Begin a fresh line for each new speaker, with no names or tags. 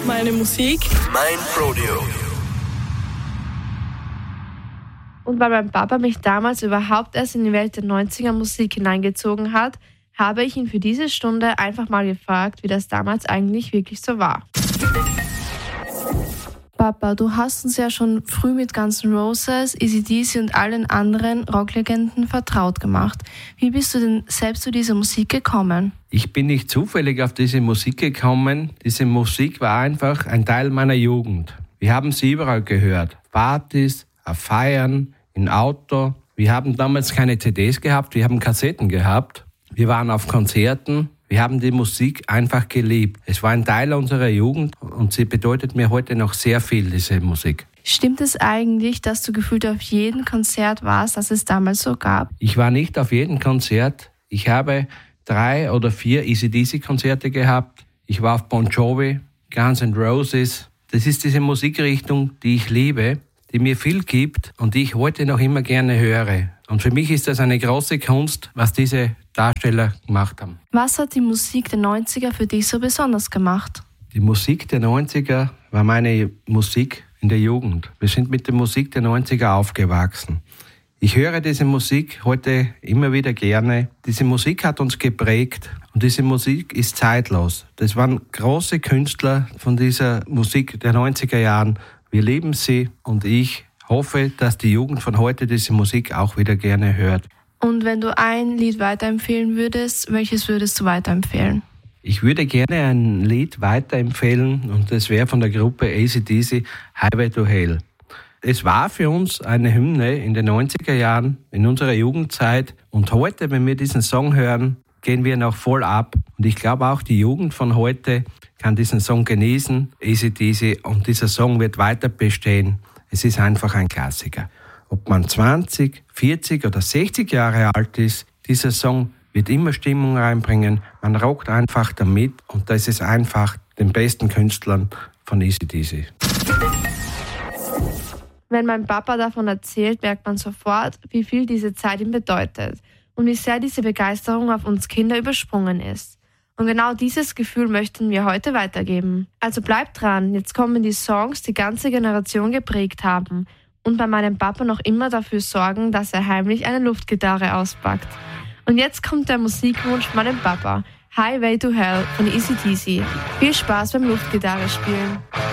Meine Musik.
Mein Rodeo.
Und weil mein Papa mich damals überhaupt erst in die Welt der 90er Musik hineingezogen hat, habe ich ihn für diese Stunde einfach mal gefragt, wie das damals eigentlich wirklich so war. Papa, du hast uns ja schon früh mit Guns N' Roses, AC/DC und allen anderen Rocklegenden vertraut gemacht. Wie bist du denn selbst zu dieser Musik gekommen?
Ich bin nicht zufällig auf diese Musik gekommen. Diese Musik war einfach ein Teil meiner Jugend. Wir haben sie überall gehört. Partys, auf Feiern, im Auto. Wir haben damals keine CDs gehabt, wir haben Kassetten gehabt. Wir waren auf Konzerten. Wir haben die Musik einfach geliebt. Es war ein Teil unserer Jugend und sie bedeutet mir heute noch sehr viel, diese Musik.
Stimmt es eigentlich, dass du gefühlt auf jedem Konzert warst, das es damals so gab?
Ich war nicht auf jedem Konzert. Ich habe 3 oder 4 AC/DC-Konzerte gehabt. Ich war auf Bon Jovi, Guns N' Roses. Das ist diese Musikrichtung, die ich liebe, die mir viel gibt und die ich heute noch immer gerne höre. Und für mich ist das eine große Kunst, was diese Darsteller gemacht haben.
Was hat die Musik der 90er für dich so besonders gemacht?
Die Musik der 90er war meine Musik in der Jugend. Wir sind mit der Musik der 90er aufgewachsen. Ich höre diese Musik heute immer wieder gerne. Diese Musik hat uns geprägt und diese Musik ist zeitlos. Das waren große Künstler von dieser Musik der 90er Jahren. Wir lieben sie und ich hoffe, dass die Jugend von heute diese Musik auch wieder gerne hört.
Und wenn du ein Lied weiterempfehlen würdest, welches würdest du weiterempfehlen?
Ich würde gerne ein Lied weiterempfehlen und das wäre von der Gruppe AC/DC, Highway to Hell. Es war für uns eine Hymne in den 90er Jahren, in unserer Jugendzeit. Und heute, wenn wir diesen Song hören, gehen wir noch voll ab. Und ich glaube auch, die Jugend von heute kann diesen Song genießen, AC/DC, und dieser Song wird weiter bestehen. Es ist einfach ein Klassiker. Ob man 20, 40 oder 60 Jahre alt ist, dieser Song wird immer Stimmung reinbringen. Man rockt einfach damit und das ist einfach den besten Künstlern von AC/DC.
Wenn mein Papa davon erzählt, merkt man sofort, wie viel diese Zeit ihm bedeutet und wie sehr diese Begeisterung auf uns Kinder übersprungen ist. Und genau dieses Gefühl möchten wir heute weitergeben. Also bleibt dran, jetzt kommen die Songs, die ganze Generation geprägt haben und bei meinem Papa noch immer dafür sorgen, dass er heimlich eine Luftgitarre auspackt. Und jetzt kommt der Musikwunsch von meinem Papa, Highway to Hell von AC/DC. Viel Spaß beim Luftgitarre spielen.